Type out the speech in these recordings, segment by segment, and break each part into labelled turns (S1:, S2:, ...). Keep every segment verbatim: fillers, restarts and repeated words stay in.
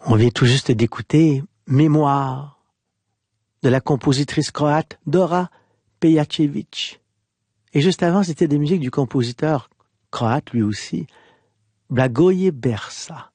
S1: On vient tout juste d'écouter Mémoire de la compositrice croate Dora Pejačević. Et juste avant, c'était des musiques du compositeur croate, lui aussi, Blagoje Bersa.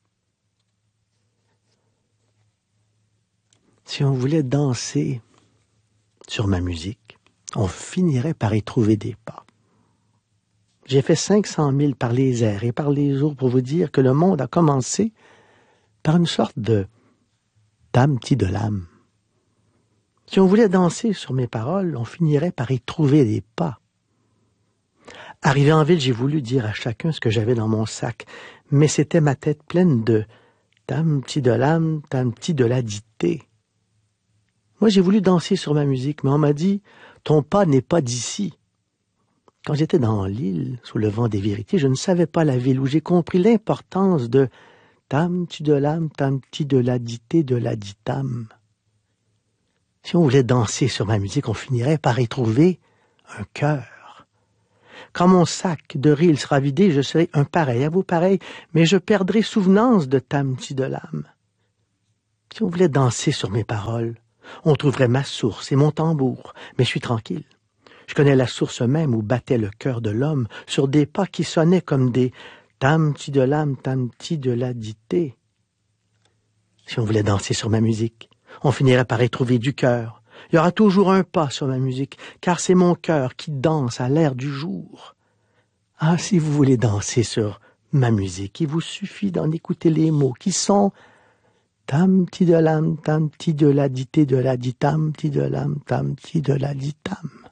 S1: Si on voulait danser sur ma musique, on finirait par y trouver des pas. J'ai fait cinq cent mille par les airs et par les eaux pour vous dire que le monde a commencé par une sorte de tam ti de l'âme. Si on voulait danser sur mes paroles, on finirait par y trouver des pas. Arrivé en ville, j'ai voulu dire à chacun ce que j'avais dans mon sac, mais c'était ma tête pleine de tam ti de l'âme, tam ti de la dictée. Moi, j'ai voulu danser sur ma musique, mais on m'a dit « Ton pas n'est pas d'ici ». Quand j'étais dans l'île, sous le vent des vérités, je ne savais pas la ville où j'ai compris l'importance de tam ti de l'âme, tam ti de la dictée, de la ditam. Si on voulait danser sur ma musique, on finirait par y trouver un cœur. Quand mon sac de riz sera vidé, je serai un pareil à vous pareil, mais je perdrai souvenance de tam ti de l'âme. Si on voulait danser sur mes paroles, on trouverait ma source et mon tambour, mais je suis tranquille. Je connais la source même où battait le cœur de l'homme sur des pas qui sonnaient comme des tam ti de l'âme, tam ti de la dictée. Si on voulait danser sur ma musique, on finirait par y trouver du cœur. Il y aura toujours un pas sur ma musique, car c'est mon cœur qui danse à l'air du jour. Ah, si vous voulez danser sur ma musique, il vous suffit d'en écouter les mots qui sont tam ti de l'âme, tam ti de la dictée, de la ditam, ti de l'âme, tam ti de la ditam.